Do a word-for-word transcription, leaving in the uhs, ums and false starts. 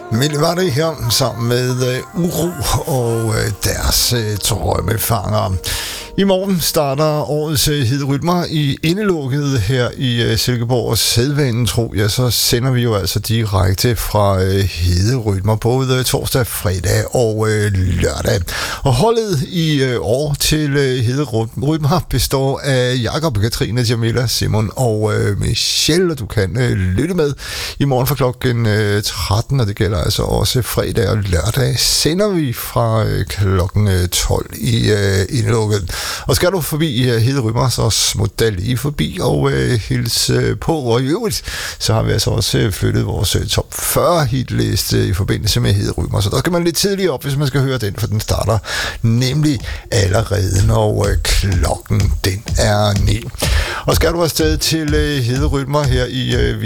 Men var det her sammen med uh, Uro og uh, deres uh, drømmefanger. I morgen starter årets uh, Hederytmer i indelukket her i uh, Silkeborg. Sædvanen tro, ja, så sender vi jo altså direkte fra uh, Hederytmer både uh, torsdag, fredag og uh, lørdag. Og holdet i uh, år til uh, Hederytmer består af Jakob, Katrine, Jamila, Simon og uh, Michelle. Og du kan uh, lytte med i morgen fra klokken uh, tretten, og det gælder altså også fredag og lørdag. Sender vi fra uh, klokken uh, tolv i uh, indelukket. Og skal du forbi uh, Hederytmer, så smut dig lige forbi og uh, hilse på. Og i øvrigt, så har vi altså også flyttet vores uh, top fyrre hitliste i forbindelse med Hederytmer. Så der skal man lidt tidligere op, hvis man skal høre den, for den starter nemlig allerede, når uh, klokken den er ni. Og skal du afsted til uh, Hederytmer her i uh,